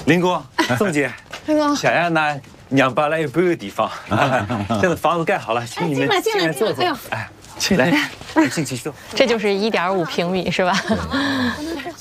林哥、宋姐，小亚呢？娘搬来一半个地方，现在房子盖好了，请你们进来坐坐。哎，来，进去坐。 这就是1.5平米是吧？